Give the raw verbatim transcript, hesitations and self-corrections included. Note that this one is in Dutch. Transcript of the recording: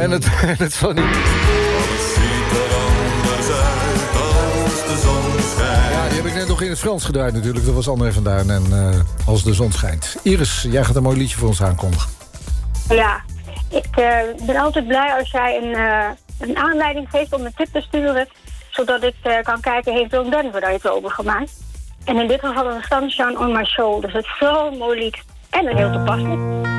En het, en het van niet. Alles ziet er anders uit als de zon schijnt. Ja, die heb ik net nog in het Frans gedraaid natuurlijk. Dat was André van Duin en uh, Als de zon schijnt. Iris, jij gaat een mooi liedje voor ons aankondigen. Ja, ik uh, ben altijd blij als jij een, uh, een aanleiding geeft om een tip te sturen, zodat ik uh, kan kijken, heeft Willem Denver daar iets over gemaakt. En in dit geval een Sunshine on My Shoulders. Het is zo'n mooi lied. En een heel toepasselijk.